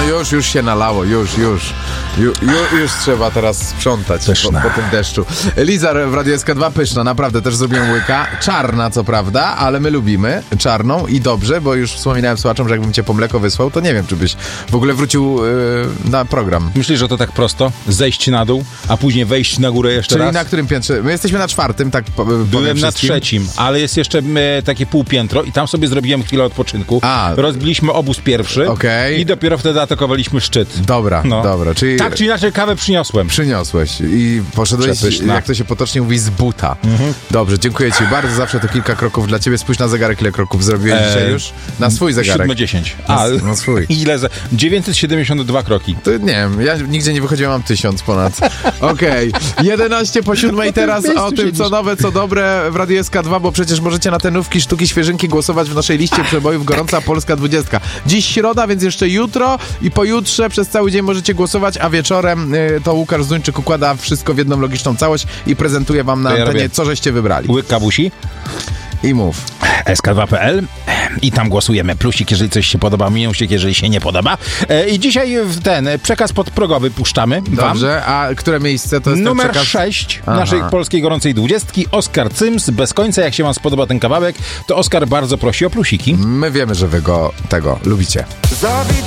już się nalało, już trzeba teraz sprzątać po tym deszczu. Liza w Radiu SK2 pyszna, naprawdę też zrobiłem łyka. Czarna co prawda, ale my lubimy czarną i dobrze, bo już wspominałem słuchaczom, że jakbym cię po mleko wysłał, to nie wiem, czy byś w ogóle wrócił na program. Myślisz, że to tak prosto? Zejść na dół, a później wejść na górę jeszcze raz? Czyli na którym piętrze? My jesteśmy na 4, tak Byłem na wszystkim. 3, ale jest jeszcze takie półpiętro i tam sobie zrobiłem chwilę odpoczynku. A. Rozbiliśmy obóz pierwszy i dopiero wtedy atakowaliśmy szczyt. Dobra. Czyli... Tak czy inaczej kawę przyniosłem. Przyniosłeś i poszedłeś, jak to się potocznie mówi, z buta. Dobrze, dziękuję ci bardzo. Zawsze to kilka kroków dla ciebie. Spójrz na zegarek, ile kroków zrobiłeś dzisiaj już. Na swój zegarek. 7:10. Na swój. Ile? 972 kroki. To nie wiem, ja nigdzie nie wychodziłem, mam 1000 ponad. Okej. 11:07 teraz o tym, co nowe, co dobre w Radiu SK2, bo przecież możecie na te nówki, sztuki, świeżynki głosować w naszej liście przebojów Gorąca Polska 20. Dziś środa, więc jeszcze jutro i pojutrze przez cały dzień możecie głosować, a wieczorem to Łukasz Zduńczyk układa wszystko w jedną logiczną całość i prezentuje wam na antenie, co żeście wybrali. Łyk kawusi. I mów. SK2.pl i tam głosujemy. Plusik, jeżeli coś się podoba, minusik, jeżeli się nie podoba. I dzisiaj ten przekaz podprogowy puszczamy. Dobrze, a które miejsce to jest numer ten przekaz? 6 naszej polskiej gorącej 20. Oskar Cyms, bez końca. Jak się wam spodoba ten kawałek, to Oskar bardzo prosi o plusiki. My wiemy, że wy go lubicie.